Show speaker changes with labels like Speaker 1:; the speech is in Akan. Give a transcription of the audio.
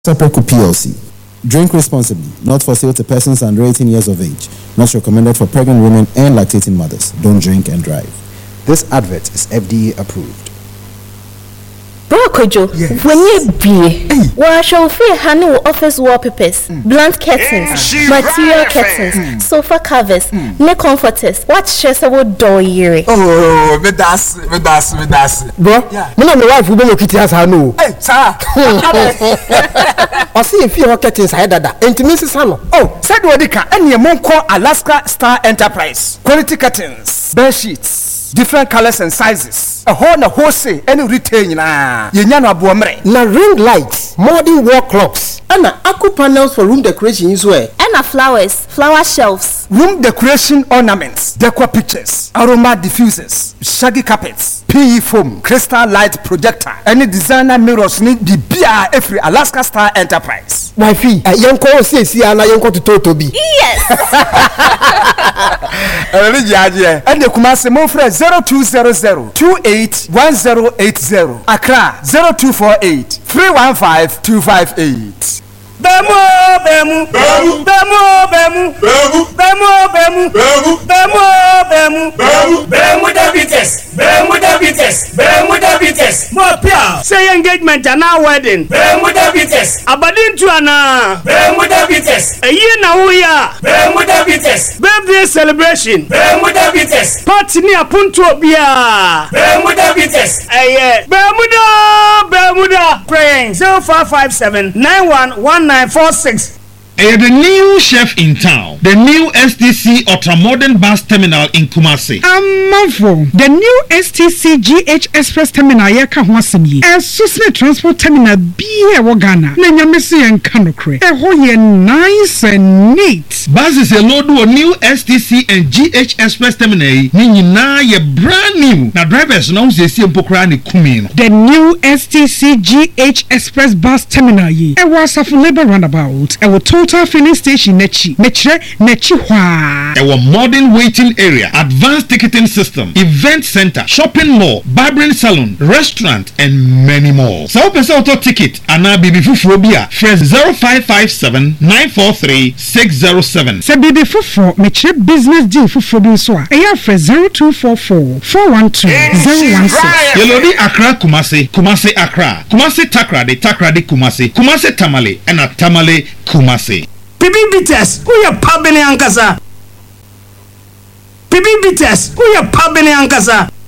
Speaker 1: Sapreco PLC. Drink responsibly. Not for sale to persons under 18 years of age. Not recommended for pregnant women and lactating mothers. Don't drink and drive. This advert is FDA approved.
Speaker 2: Kojo, when you be, why shall we handle office wallpapers, blunt curtains, material curtains, sofa covers, neck comforters? What stress about door year?
Speaker 3: Oh, me das.
Speaker 4: Bro, me and my wife will be looking at her no.
Speaker 3: Hey, sir.
Speaker 4: I see if you are curtains higher than that. Intimacy salon.
Speaker 3: Oh, said what they can. And your mom call Alaska Star Enterprise. Quality curtains, bed sheets, different colors and sizes. A whole say any retail na.
Speaker 4: Na ring lights, modern wall clocks, and aqua panels for room decoration as well.
Speaker 2: And flowers, flower shelves,
Speaker 3: room decoration ornaments, decor pictures, aroma diffusers, shaggy carpets, PE foam, crystal light projector, any designer mirrors need the beer every Alaska Star Enterprise.
Speaker 4: Wifey, young call says here and I young to Toby.
Speaker 2: Yes.
Speaker 3: And the Kumasi Mofre 0200 281080. Accra 0248 315 258.
Speaker 5: Bemu diabetes. More pia. Say engagement and now wedding. Bemu diabetes. Abadin tuana. Bemu diabetes. A year now we are. Bemu diabetes. Birthday celebration. Bemu diabetes. Party ni apuntu obia. Bemu diabetes. Aye. Bermuda. Praying 0557 911946.
Speaker 6: The new chef in town, the new STC Ultramodern Bus Terminal in Kumasi.
Speaker 7: The new STC GH Express Terminal yaka hwasemi. Susne Transport Terminal be Ghana. Na nyamesi en kanokre. Ye nice and neat.
Speaker 6: Buses a load of new STC and GH Express Terminal. Ni na ye brand new. Na drivers now se si empokra ni kumino.
Speaker 7: The new STC GH Express Bus Terminal ye. Was a labor roundabout. Total filling station nechi hwa.
Speaker 6: Our modern waiting area, advanced ticketing system, event center, shopping mall, barbering salon, restaurant, and many more. So person auto ticket and now bibi fufurobia fresh 0557 943 607.
Speaker 7: Se bibi fufuro meche business deal fufuro so a eya fresh 0244 412 016.
Speaker 6: Yelodi Accra Kumasi Accra, Kumasi Takrade Kumasi Tamale, and a Tamale Kumasi.
Speaker 5: Pibi bites, who ya pabene ankasa?